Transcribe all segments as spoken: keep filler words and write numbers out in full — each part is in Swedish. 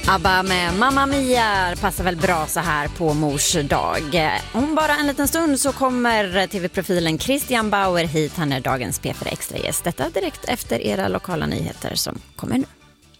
ABBA med Mamma Mia passar väl bra så här på mors dag. Om bara en liten stund så kommer tv-profilen Christian Bauer hit. Han är dagens P fyra Extra-gäst. Detta direkt efter era lokala nyheter som kommer nu.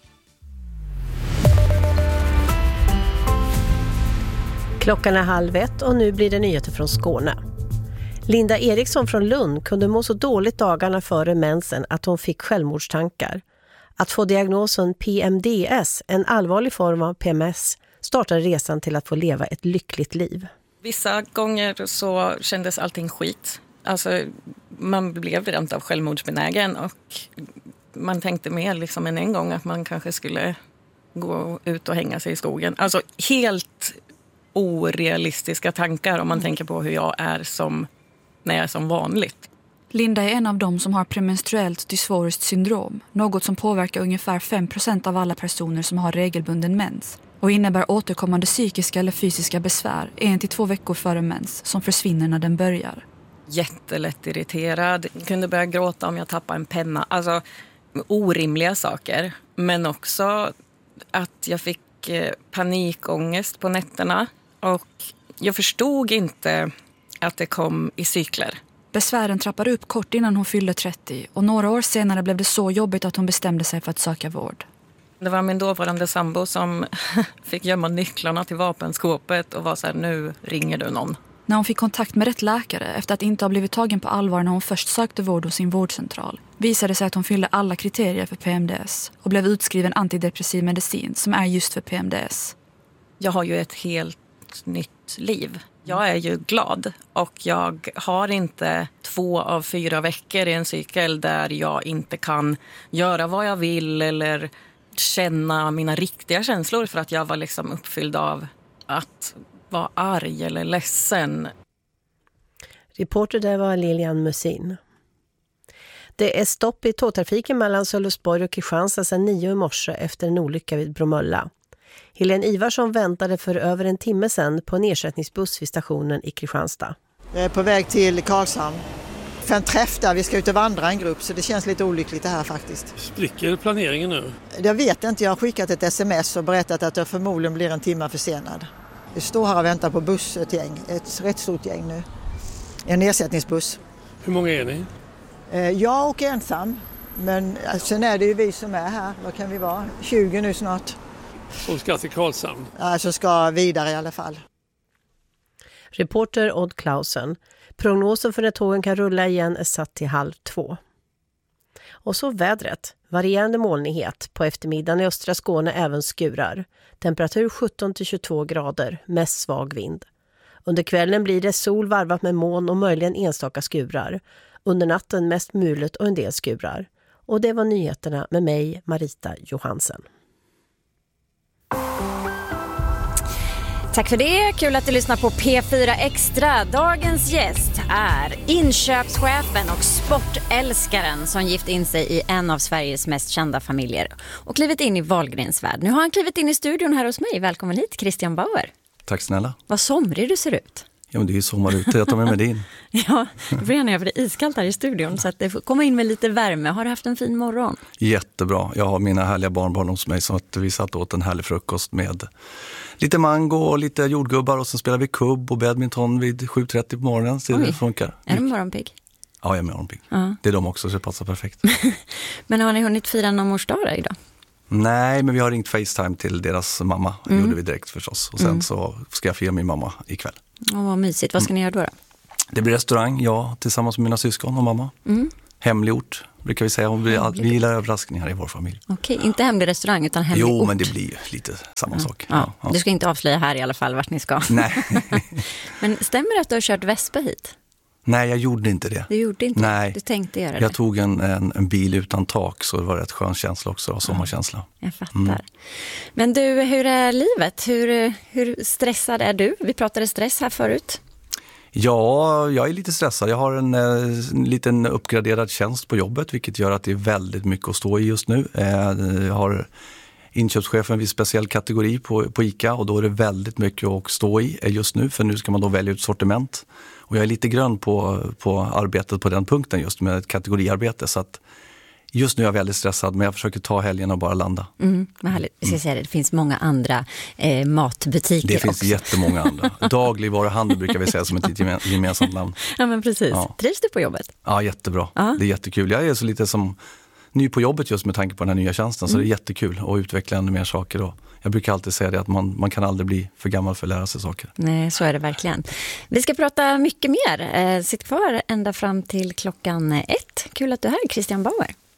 Klockan är halv ett och nu blir det nyheter från Skåne. Linda Eriksson från Lund kunde må så dåligt dagarna före mensen att hon fick självmordstankar. Att få diagnosen P M D S, en allvarlig form av P M S, startade resan till att få leva ett lyckligt liv. Vissa gånger så kändes allting skit. Alltså, man blev rent av självmordsbenägen och man tänkte mer liksom än en gång att man kanske skulle gå ut och hänga sig i skogen. Alltså helt orealistiska tankar om man mm. tänker på hur jag är som när jag är som vanligt. Linda är en av dem som har premenstruellt dysforiskt syndrom, något som påverkar ungefär fem procent av alla personer som har regelbunden mens och innebär återkommande psykiska eller fysiska besvär en till två veckor före mens som försvinner när den börjar. Jättelätt irriterad, kunde börja gråta om jag tappade en penna. Alltså orimliga saker, men också att jag fick eh, panikångest på nätterna och jag förstod inte att det kom i cykler. Besvären trappade upp kort innan hon fyllde trettio och några år senare blev det så jobbigt att hon bestämde sig för att söka vård. Det var min dåvarande sambo som fick gömma nycklarna till vapenskåpet och var så här, nu ringer du någon. När hon fick kontakt med rätt läkare efter att inte ha blivit tagen på allvar när hon först sökte vård hos sin vårdcentral visade sig att hon fyllde alla kriterier för P M D S och blev utskriven antidepressiv medicin som är just för P M D S. Jag har ju ett helt nytt liv. Jag är ju glad och jag har inte två av fyra veckor i en cykel där jag inte kan göra vad jag vill eller känna mina riktiga känslor för att jag var liksom uppfylld av att vara arg eller ledsen. Reporter där var Lilian Musin. Det är stopp i tågtrafiken mellan Sölvesborg och Kristianstad sedan nio i morse efter en olycka vid Bromölla. Helene Ivarsson väntade för över en timme sedan på en ersättningsbuss vid stationen i Kristianstad. Jag är på väg till Karlshamn. För en träff där, vi ska ut och vandra en grupp så det känns lite olyckligt det här faktiskt. Spricker planeringen nu? Jag vet inte, jag har skickat ett sms och berättat att jag förmodligen blir en timme försenad. Vi står här och väntar på buss, ett gäng, ett rätt stort gäng nu. En ersättningsbuss. Hur många är ni? Jag och ensam, men sen är det ju vi som är här. Vad kan vi vara? tjugo nu snart. Som ska till Karlshamn? Ja, som ska vidare i alla fall. Reporter Odd Clausen. Prognosen för när tågen kan rulla igen är satt till halv två. Och så vädret. Varierande molnighet. På eftermiddagen i östra Skåne även skurar. Temperatur sjutton till tjugotvå grader. Mest svag vind. Under kvällen blir det sol varvat med moln och möjligen enstaka skurar. Under natten mest mulet och en del skurar. Och det var nyheterna med mig, Marita Johansen. Tack för det. Kul att du lyssnar på P fyra Extra. Dagens gäst är inköpschefen och sportälskaren som gift in sig i en av Sveriges mest kända familjer och klivit in i Wahlgrens värld. Nu har han klivit in i studion här hos mig. Välkommen hit, Christian Bauer. Tack snälla. Vad somrig du ser ut. Ja, men det är ju sommar ute. Jag tar med mig din. Ja, det blir gärna för det är iskallt här i studion så att det får komma in med lite värme. Har du haft en fin morgon? Jättebra. Jag har mina härliga barnbarn hos mig så att vi satt åt en härlig frukost med lite mango och lite jordgubbar och så spelar vi kubb och badminton vid sju trettio på morgonen. Så det funkar. Är de morgonpigg? Ja, jag är morgonpigg. Uh-huh. Det är de också så det passar perfekt. Men har ni hunnit fira någon morsdag idag? Nej, men vi har ringt FaceTime till deras mamma. Det mm. gjorde vi direkt förstås. Och sen mm. så ska jag fira min mamma ikväll. Åh, vad mysigt. Vad ska ni göra då då? Det blir restaurang, jag tillsammans med mina syskon och mamma. Mm. Hemlig ort, brukar vi säga. Vi, vi gillar överraskningar i vår familj. Okej, inte hemlig restaurang utan hemlig jo, ort. Jo, men det blir ju lite samma ja. sak. Ja. Ja, ja. Du ska inte avslöja här i alla fall vart ni ska. Nej. Men stämmer det att du har kört Vespa hit? Nej, jag gjorde inte det. Du gjorde inte Nej. det? Du tänkte göra det? Jag tog en, en, en bil utan tak så det var rätt skön känsla också, sommarkänsla. Ja, jag fattar. Mm. Men du, hur är livet? Hur, hur stressad är du? Vi pratade stress här förut. Ja, jag är lite stressad. Jag har en, en liten uppgraderad tjänst på jobbet vilket gör att det är väldigt mycket att stå i just nu. Jag har inköpschefen vid speciell kategori på, på ICA och då är det väldigt mycket att stå i just nu för nu ska man då välja ut sortiment. Och jag är lite grön på, på arbetet på den punkten just med ett kategoriarbete så att just nu är jag väldigt stressad, men jag försöker ta helgen och bara landa. Mm, vad härligt. Jag ska säga det, det finns många andra eh, matbutiker Det finns också. jättemånga andra. Dagligvaruhandel brukar vi säga som ett gemensamt namn. Ja, men precis. Ja. Trivs du på jobbet? Ja, jättebra. Ja. Det är jättekul. Jag är så lite som ny på jobbet just med tanke på den här nya tjänsten, så Mm. det är jättekul att utveckla ännu mer saker. Och jag brukar alltid säga det att man, man kan aldrig bli för gammal för att lära sig saker. Nej, så är det verkligen. Vi ska prata mycket mer. Eh, sitt kvar ända fram till klockan ett. Kul att du är här, Christian Bauer.